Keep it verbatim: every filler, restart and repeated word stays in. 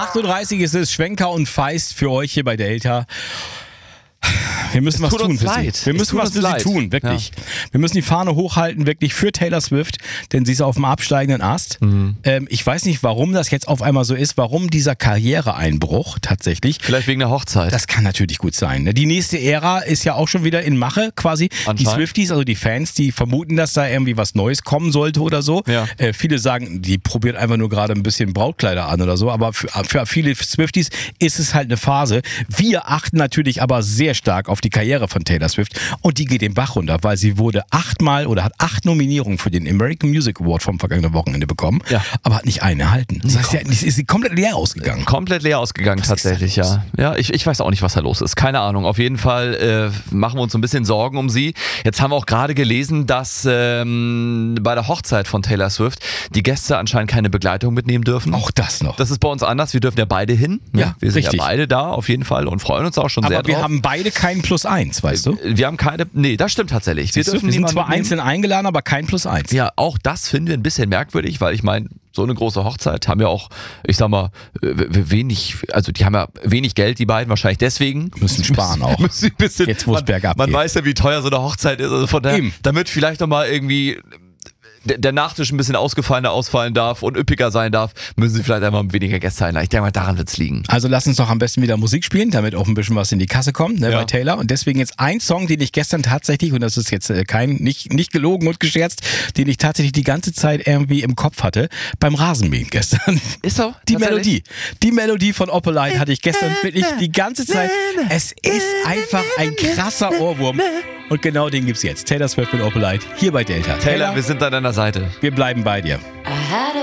Uhr achtunddreißig ist es, Schwenker und Feist für euch hier bei Delta. Wir müssen Es was tut tun uns für leid. sie. Wir Es müssen tut was uns für leid. sie tun, wirklich. Wir müssen die Fahne hochhalten, wirklich für Taylor Swift, denn sie ist auf dem absteigenden Ast. Mhm. Ähm, ich weiß nicht, warum das jetzt auf einmal so ist, warum dieser Karriereeinbruch tatsächlich. Vielleicht wegen der Hochzeit. Das kann natürlich gut sein. Ne? Die nächste Ära ist ja auch schon wieder in Mache quasi. Die Anscheinend. Swifties, also die Fans, die vermuten, dass da irgendwie was Neues kommen sollte oder so. Ja. Äh, viele sagen, die probiert einfach nur gerade ein bisschen Brautkleider an oder so. Aber für, für viele Swifties ist es halt eine Phase. Wir achten natürlich aber sehr stark auf die Karriere von Taylor Swift und die geht den Bach runter, weil sie wurde achtmal oder hat acht Nominierungen für den American Music Award vom vergangenen Wochenende bekommen, Ja. aber hat nicht eine erhalten. Das heißt, sie ist sie komplett leer ausgegangen. Komplett leer ausgegangen, Was ist tatsächlich, da los? ja. Ja, ich, ich weiß auch nicht, was da los ist. Keine Ahnung. Auf jeden Fall äh, machen wir uns so ein bisschen Sorgen um sie. Jetzt haben wir auch gerade gelesen, dass ähm, bei der Hochzeit von Taylor Swift die Gäste anscheinend keine Begleitung mitnehmen dürfen. Auch das noch. Das ist bei uns anders. Wir dürfen ja beide hin. Ne? Ja, wir sind richtig. ja beide da auf jeden Fall und freuen uns auch schon sehr aber wir drauf. haben beide keinen Plus eins, weißt du? Wir haben keine. Nee, das stimmt tatsächlich. Wir Wir, dürfen wir sind niemanden zwar mitnehmen. einzeln eingeladen, aber kein Plus eins. Ja, auch das finden wir ein bisschen merkwürdig, weil ich meine, so eine große Hochzeit haben ja auch, ich sag mal, w- w- wenig, also die haben ja wenig Geld, die beiden, wahrscheinlich deswegen. Müssen sparen auch. Müssen ein bisschen, Jetzt, wo es man, bergab Man geht. weiß ja, wie teuer so eine Hochzeit ist. Also von daher, Eben. damit vielleicht nochmal irgendwie der der Nachtisch ein bisschen ausgefallener ausfallen darf und üppiger sein darf, müssen sie vielleicht einmal weniger Gäste einladen. Ich denke mal, daran wird's liegen. Also lass uns doch am besten wieder Musik spielen, damit auch ein bisschen was in die Kasse kommt, ne, Ja. bei Taylor. Und deswegen jetzt ein Song, den ich gestern tatsächlich, und das ist jetzt äh, kein, nicht, nicht gelogen und gescherzt, den ich tatsächlich die ganze Zeit irgendwie im Kopf hatte, beim Rasenmähen gestern. Ist so? Die Tatsächlich? Melodie. Die Melodie von Oppolite hatte ich gestern wirklich die ganze Zeit. Es ist einfach ein krasser Ohrwurm. Und genau den gibt's jetzt. Taylor Swift mit Oppolite hier bei Delta. Taylor, wir sind an deiner Seite. wir bleiben bei dir. I had a